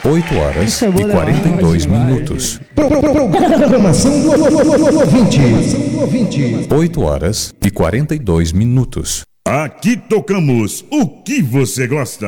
8 horas e 42 minutos. Programação do ouvinte. 8 horas e 42 minutos. Aqui tocamos o que você gosta.